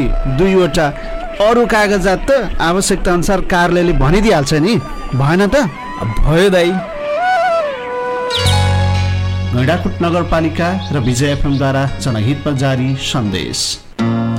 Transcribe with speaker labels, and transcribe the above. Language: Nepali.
Speaker 1: दुईवटा अरू कागजात त आवश्यकता अनुसार कार्यालयले भनिदिइहाल्छ नि, भएन त?
Speaker 2: भयो दाइ।
Speaker 1: गैंडाकोट नगरपालिका र विजय एफएमद्वारा जनहितमा जारी सन्देश।